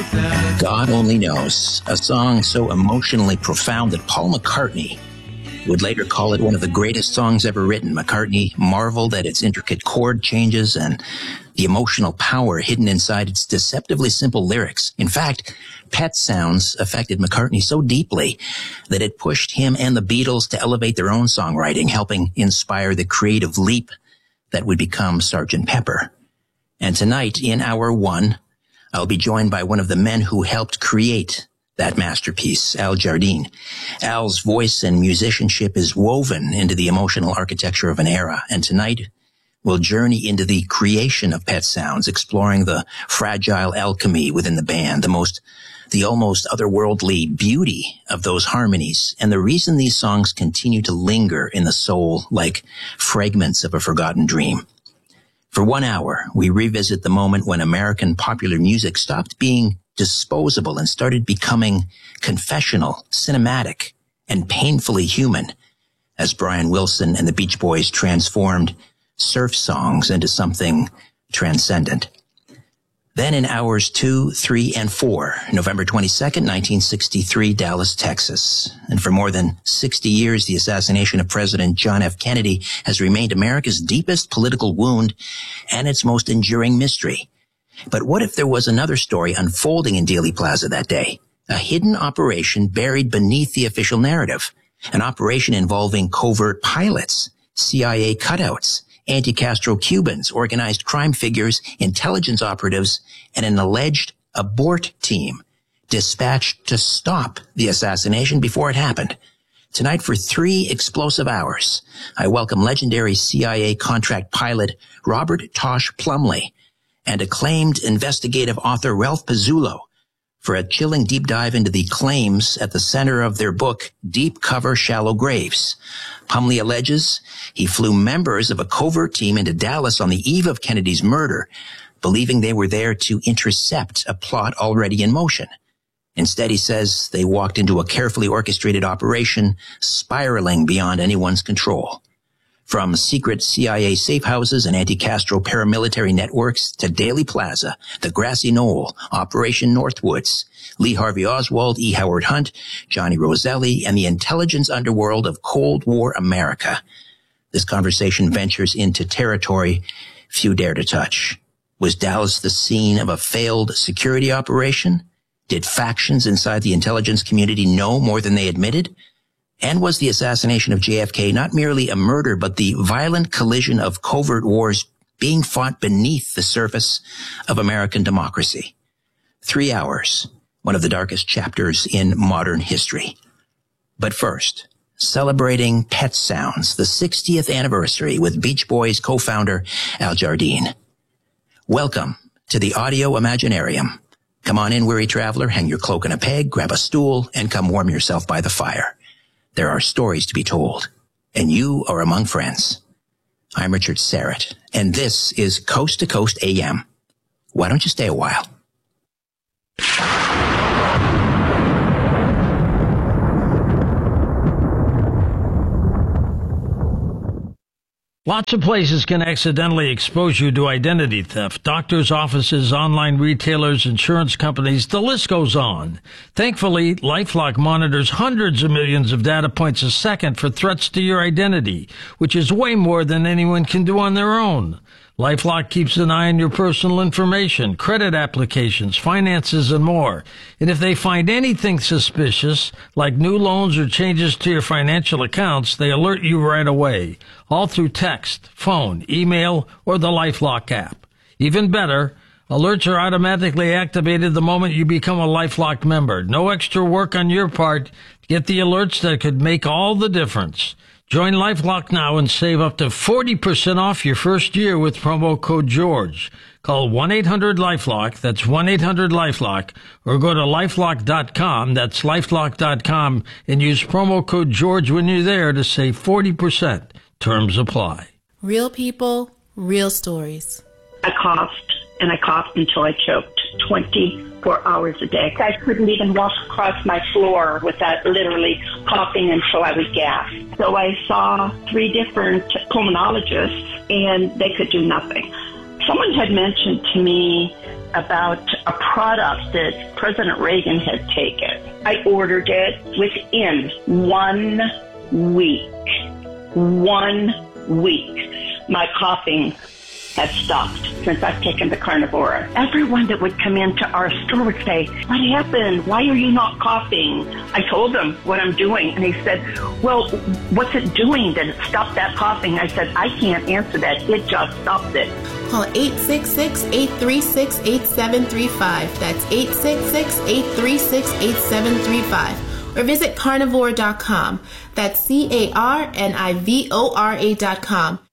God Only Knows, a song so emotionally profound that Paul McCartney would later call it one of the greatest songs ever written. McCartney marveled at its intricate chord changes and the emotional power hidden inside its deceptively simple lyrics. In fact, Pet Sounds affected McCartney so deeply that it pushed him and the Beatles to elevate their own songwriting, helping inspire the creative leap that would become Sgt. Pepper. And tonight, in Hour 1, I'll be joined by one of the men who helped create that masterpiece, Al Jardine. Al's voice and musicianship is woven into the emotional architecture of an era, and tonight we'll journey into the creation of Pet Sounds, exploring the fragile alchemy within the band, the almost otherworldly beauty of those harmonies, and the reason these songs continue to linger in the soul like fragments of a forgotten dream. For 1 hour, we revisit the moment when American popular music stopped being disposable and started becoming confessional, cinematic, and painfully human, as Brian Wilson and the Beach Boys transformed surf songs into something transcendent. Then in hours 2, 3, and 4, November 22nd, 1963, Dallas, Texas. And for more than 60 years, the assassination of President John F. Kennedy has remained America's deepest political wound and its most enduring mystery. But what if there was another story unfolding in Dealey Plaza that day? A hidden operation buried beneath the official narrative. An operation involving covert pilots, CIA cutouts, anti-Castro Cubans, organized crime figures, intelligence operatives, and an alleged abort team dispatched to stop the assassination before it happened. Tonight, for 3 explosive hours, I welcome legendary CIA contract pilot Robert Tosh Plumley and acclaimed investigative author Ralph Pizzulo for a chilling deep dive into the claims at the center of their book, Deep Cover, Shallow Graves. Plumley alleges he flew members of a covert team into Dallas on the eve of Kennedy's murder, believing they were there to intercept a plot already in motion. Instead, he says they walked into a carefully orchestrated operation spiraling beyond anyone's control. From secret CIA safe houses and anti-Castro paramilitary networks to Dealey Plaza, the Grassy Knoll, Operation Northwoods, Lee Harvey Oswald, E. Howard Hunt, Johnny Roselli, and the intelligence underworld of Cold War America. This conversation ventures into territory few dare to touch. Was Dallas the scene of a failed security operation? Did factions inside the intelligence community know more than they admitted? And was the assassination of JFK not merely a murder, but the violent collision of covert wars being fought beneath the surface of American democracy? 3 hours, one of the darkest chapters in modern history. But first, celebrating Pet Sounds, the 60th anniversary with Beach Boys co-founder Al Jardine. Welcome to the Audio Imaginarium. Come on in, weary traveler, hang your cloak on a peg, grab a stool, and come warm yourself by the fire. There are stories to be told, and you are among friends. I'm Richard Serrett, and this is Coast to Coast AM. Why don't you stay a while? Lots of places can accidentally expose you to identity theft. Doctors' offices, online retailers, insurance companies, the list goes on. Thankfully, LifeLock monitors hundreds of millions of data points a second for threats to your identity, which is way more than anyone can do on their own. LifeLock keeps an eye on your personal information, credit applications, finances, and more. And if they find anything suspicious, like new loans or changes to your financial accounts, they alert you right away, all through text, phone, email, or the LifeLock app. Even better, alerts are automatically activated the moment you become a LifeLock member. No extra work on your part. Get the alerts that could make all the difference. Join LifeLock now and save up to 40% off your first year with promo code GEORGE. Call 1-800-LifeLock, that's 1-800-LifeLock, or go to LifeLock.com, that's LifeLock.com, and use promo code GEORGE when you're there to save 40%. Terms apply. Real people, real stories. I coughed until I choked 24 hours a day. I couldn't even walk across my floor without literally coughing until I would gasp. So I saw 3 different pulmonologists, and they could do nothing. Someone had mentioned to me about a product that President Reagan had taken. I ordered it within 1 week. 1 week. My coughing has stopped since I've taken the Carnivora. Everyone that would come into our store would say, "What happened? Why are you not coughing?" I told them what I'm doing, and they said, "Well, what's it doing that it stopped that coughing?" I said, "I can't answer that. It just stopped it." Call 866-836-8735. That's 866-836-8735. Or visit carnivora.com. That's CARNIVORA.com.